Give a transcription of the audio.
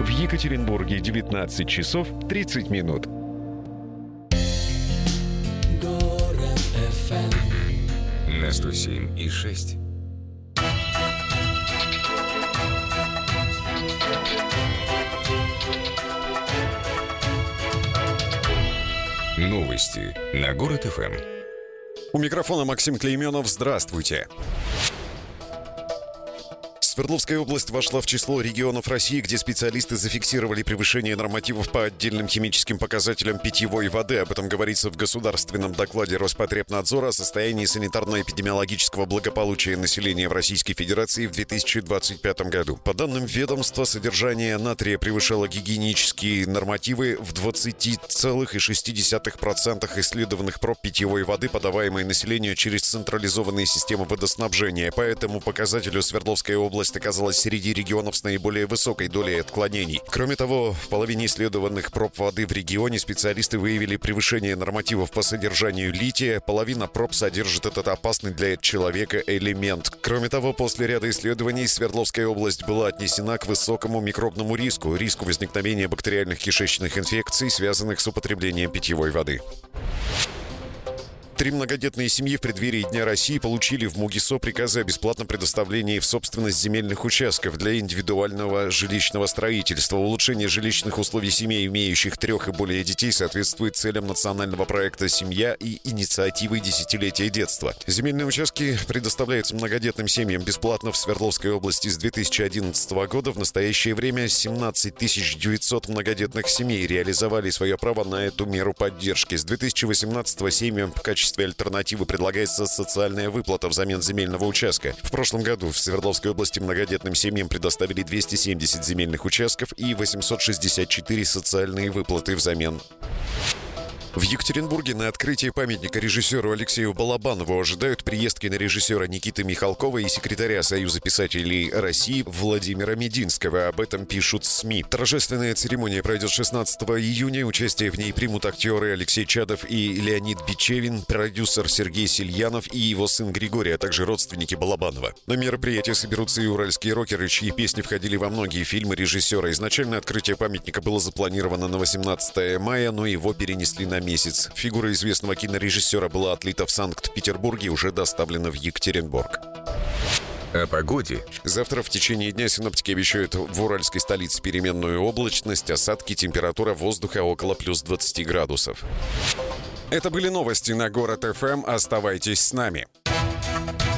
В Екатеринбурге 19 часов 30 минут. Город FM на 107,6. Новости на Город ФМ. У микрофона Максим Клейменов. Здравствуйте. Свердловская область вошла в число регионов России, где специалисты зафиксировали превышение нормативов по отдельным химическим показателям питьевой воды. Об этом говорится в государственном докладе Роспотребнадзора о состоянии санитарно-эпидемиологического благополучия населения в Российской Федерации в 2025 году. По данным ведомства, содержание натрия превышало гигиенические нормативы в 20,6% исследованных проб питьевой воды, подаваемой населению через централизованные системы водоснабжения. По этому показателю Свердловская область оказалась среди регионов с наиболее высокой долей отклонений. Кроме того, в половине исследованных проб воды в регионе специалисты выявили превышение нормативов по содержанию лития. Половина проб содержит этот опасный для человека элемент. Кроме того, после ряда исследований Свердловская область была отнесена к высокому микробному риску возникновения бактериальных кишечных инфекций, связанных с употреблением питьевой воды. 3 многодетные семьи в преддверии Дня России получили в МУГИСО приказы о бесплатном предоставлении в собственность земельных участков для индивидуального жилищного строительства. Улучшение жилищных условий семей, имеющих 3 и более детей, соответствует целям национального проекта «Семья» и инициативы «Десятилетие детства». Земельные участки предоставляются многодетным семьям бесплатно в Свердловской области с 2011 года. В настоящее время 17 900 многодетных семей реализовали свое право на эту меру поддержки. С 2018 семьям в качестве альтернативы предлагается социальная выплата взамен земельного участка. В прошлом году в Свердловской области многодетным семьям предоставили 270 земельных участков и 864 социальные выплаты взамен. В Екатеринбурге на открытие памятника режиссеру Алексею Балабанову ожидают приезд кинорежиссера Никиты Михалкова и секретаря Союза писателей России Владимира Мединского. Об этом пишут СМИ. Торжественная церемония пройдет 16 июня. Участие в ней примут актеры Алексей Чадов и Леонид Бичевин, продюсер Сергей Сильянов и его сын Григорий, а также родственники Балабанова. На мероприятие соберутся и уральские рокеры, чьи песни входили во многие фильмы режиссера. Изначально открытие памятника было запланировано на 18 мая, но его перенесли на месяц. Фигура известного кинорежиссера была отлита в Санкт-Петербурге и уже доставлена в Екатеринбург. О погоде. Завтра в течение дня синоптики обещают в уральской столице переменную облачность, осадки, температура воздуха около плюс 20 градусов. Это были новости на Город ФМ. Оставайтесь с нами.